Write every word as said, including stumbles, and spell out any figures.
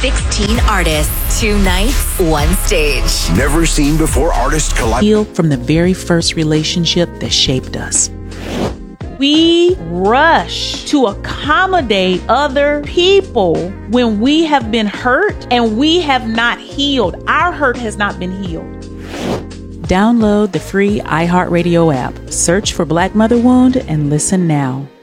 sixteen artists, two nights, one stage. Never seen before artist collab. Heal from the very first relationship that shaped us. We rush to accommodate other people when we have been hurt and we have not healed. Our hurt has not been healed. Download the free iHeartRadio app. Search for Black Mother Wound and listen now.